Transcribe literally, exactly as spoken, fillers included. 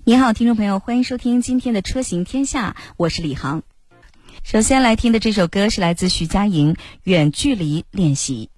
您好，听众朋友，欢迎收听今天的车行天下，我是李航。首先来听的这首歌是来自徐佳莹《远距离练习》。